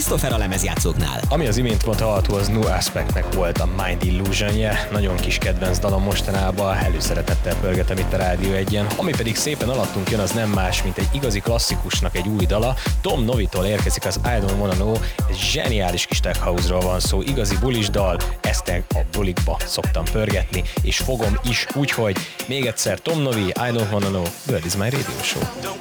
Christopher a lemezjátszóknál. Ami az imént volt hallható, az New Aspectnek volt a Mind Illusion-je, nagyon kis kedvenc dalom mostanában, előszeretettel pörgetem itt a Rádió 1-en. Ami pedig szépen alattunk jön, az nem más, mint egy igazi klasszikusnak egy új dala. Tom Novitól érkezik az I Don't Wanna Know, egy zseniális kis tech house-ról van szó, igazi bulis dal, ezt a bulikba szoktam pörgetni, és fogom is, úgyhogy még egyszer Tom Novi, I Don't Wanna Know, Bird is My Radio Show.